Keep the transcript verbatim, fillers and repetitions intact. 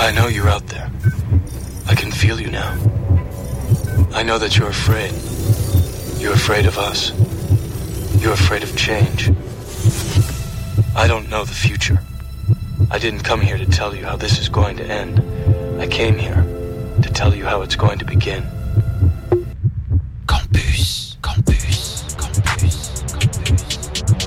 I know you're out there. I can feel you now. I know that you're afraid. You're afraid of us. You're afraid of change. I don't know the future. I didn't come here to tell you how this is going to end. I came here to tell you how it's going to begin. Campus